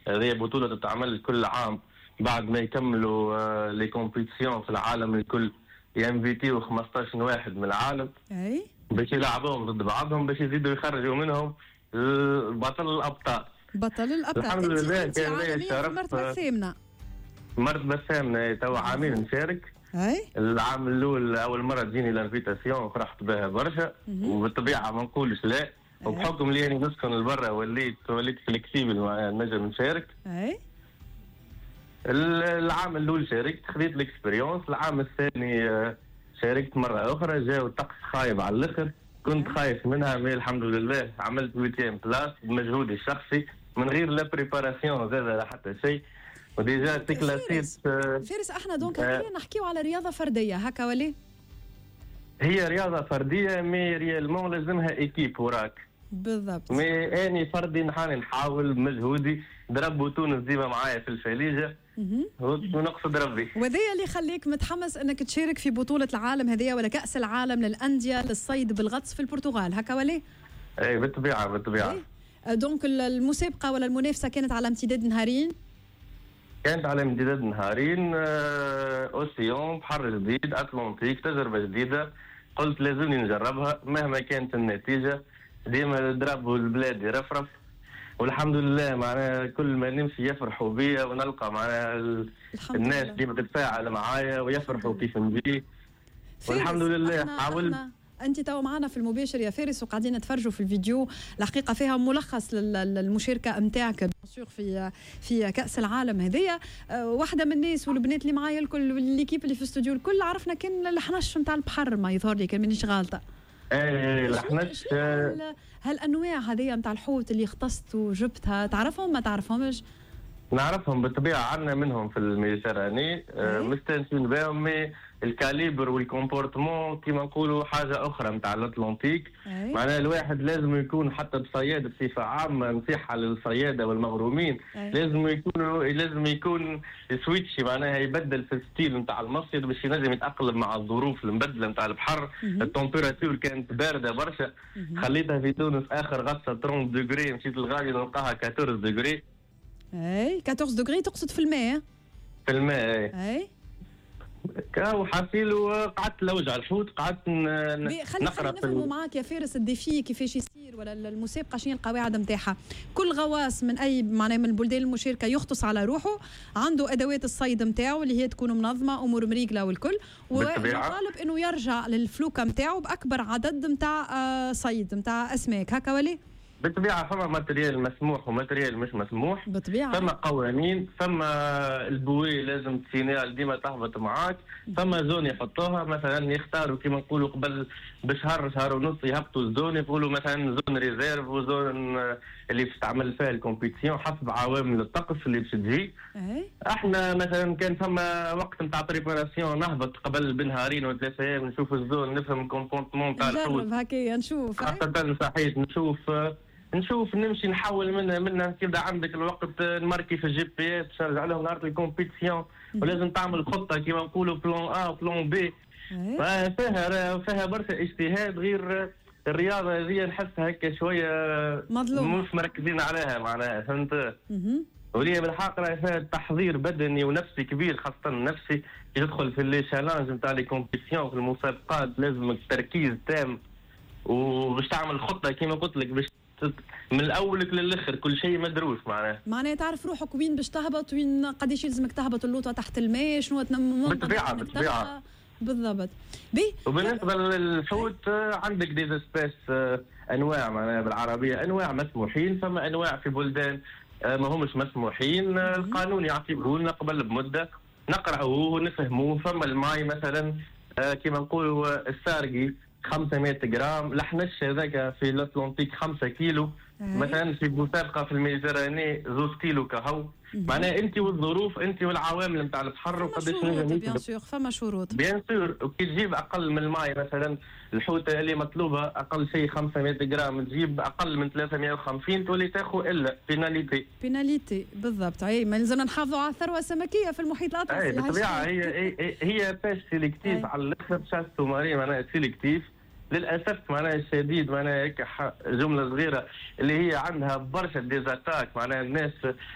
هذه بطولة تتعمل كل عام بعد ما يكملوا لي كومبيتيسيون في العالم الكل، ينفيتيو 15 واحد من العالم اي باش يلعبوهم ضد بعضهم باش يزيدوا يخرجوا منهم بطل الابطال. بطل الابطال. الحمد لله انت كان لي عالمية في شرف. المرتبه الثامنه. مرتبة الثامنة توا عامين نشارك. اي العام الاول اول مره تجيني الانفيتاسيون فرحت بها برشا، وبالطبيعه ما نقولش لا، وبحكم اللي انا نسكن لبرا وليت فليكسيبل نجم نشارك. اي العام الاول شاركت خذيت الاكسبيريونس، العام الثاني شاركت مره اخرى، جاء الطقس خايب على الاخر، كنت خايف منها مي الحمد لله عملت 8 بلاس بمجهودي الشخصي من غير لا بريباراسيون زاد لا حتى شيء، وديجا تكلاسيت. فارس احنا دونك خلينا نحكيو على رياضه فرديه هكا ولي؟ هي رياضه فرديه مي ريالمون لازمها ايكيب وراك. بالضبط. مي اني فردي نحاول بمجهودي، ضربوا تونس ديما معايا في الفليجه ونقصد ربي. وذي اللي يخليك متحمس انك تشارك في بطوله العالم هذه ولا كاس العالم للانديه للصيد بالغطس في البرتغال هكا ولي؟ اي بالطبيعه. دونك المسابقه ولا المنافسه كانت على امتداد نهارين؟ كانت على امتداد نهارين. اوسيون، بحر جديد، اتلانتيك، تجربه جديده، قلت لازمني نجربها مهما كانت النتيجه، ديما ضرب البلاد يرفرف، والحمد لله معناها كل ما نمشي يفرحوا بيا ونلقى معناها الناس ديما تتفاعل معايا ويفرحوا كيف نجي، والحمد لله حاولت. انت تو معنا في المباشر يا فارس وقاعدين نتفرجوا في الفيديو، الحقيقه فيها ملخص للمشاركه نتاعك في كاس العالم هذيا. واحده من الناس والبنات اللي معايا الكل الليكيب اللي في الاستوديو الكل عرفنا كان الحنش نتاع البحر، ما يظهر لي كان مانيش غالطه. الحنش. هالانواع هذيا نتاع الحوت اللي اختصت وجبتها تعرفهم ما تعرفهمش؟ نعرفهم بالطبيعه، عندنا منهم في الميديتراني، مستانسين بهم، الكاليبر والكومبورتمون كيما نقولوا حاجه اخرى نتاع الاطلنطيك. معناها الواحد لازم يكون حتى بصياد بصفه عامه، نصيحه للصياده والمغرومين، لازم يكون سويتشي، معناها يبدل في الستيل نتاع المصيد باش ينجم يتاقلم مع الظروف المبدله نتاع البحر. التمبيراتور كانت بارده برشا، خليتها في تونس اخر غطسه 30 دوغري، مشيت للغالي نلقاها 14 دوغري. اي 14 دوغري تقصد في الماء؟ في الماء اي كاو حصيل، وقعدت لوج على الحوت، قعدت نقرا نفهموا معاك يا فارس الديفي كيفاش يصير ولا المسابقه شنو القواعد نتاعها. كل غواص من اي معناها من البلدان المشاركه يختص على روحه، عنده ادوات الصيد نتاعو اللي هي تكون منظمه امور مريقله والكل، ويطالب انه يرجع للفلوكه نتاعو باكبر عدد نتاع صيد نتاع اسماك هكا ولي؟ بالطبيعه فما ماتريال مسموح وماتريال مش مسموح، بالطبيعه فما قوانين، فما البوي لازم تسينيال ديما تهبط معاك، فما زون يحطوها، مثلا يختاروا كيما نقولوا قبل بشهر شهر ونص يهبطوا الزون، يقولوا مثلا زون ريزيرف وزون اللي باش تعمل فيها الكومبيتيسيون حسب عوامل الطقس اللي باش تجي. احنا مثلا كان فما وقت نتاع بريباراسيون نهبط قبل بنهارين وثلاثة ايام نشوف الزون، نفهم الكومبونتمون تاع الحوت، نجرب هكايا نشوف خاصة صحيح نشوف نمشي نحول منها كذا، عندك الوقت نماركي في الجي بي اس ترجع لهم نهار الكومبيتيسيون، ولازم تعمل خطه كيما نقولوا بلان ا بلان بي. فيها برشا اجتهاد، غير الرياضه هذه نحسها هكا شويه مظلوم مش مركزين عليها معناها، فهمت؟ وليه بالحق راهي فيها تحضير بدني ونفسي كبير، خاصه نفسي كي تدخل في لي تشالنج نتاع لي كومبيتيسيون في المسابقات لازمك تركيز تام، وباش تعمل خطه كيما قلت لك باش من الاول للاخر كل شيء مدروس معناها تعرف روحك وين باش تهبط، وين قداش يلزمك تهبط اللوطه تحت الماء، شنو بالطبيعه بالضبط. وبالنسبه للحوت عندك دي سبيس انواع معناها بالعربيه، انواع مسموحين، فما انواع في بلدان ما همش مسموحين. القانون يعطيه لنا قبل بمده نقرأوه ونفهموه. فما الماي مثلا كيما نقولوا السارقي 500 جرام، الحنش هذاك في الأطلنطيك 5 كيلو، مثلا في مسابقة في الميديتراني 2 كيلو كهو. معناها انت والظروف، انت والعوامل نتاع البحر وقداش نجم بيان سور فما شروط بيان سور. وكي تجيب اقل من الماء مثلا الحوته اللي مطلوبه اقل شيء 500 جرام، تجيب اقل من 350 تولي تاخذ الا بيناليتي بالضبط. اي ما لازمنا نحافظوا على الثروه السمكيه في المحيط الاطلسي. اي بالطبيعه هي باش سيليكتيف على الاخر، شاس سوماري معناها سيليكتيف للاسف معناها الشديد. معناها هيك جمله صغيره اللي هي عندها برشا ديزاتاك، معناها الناس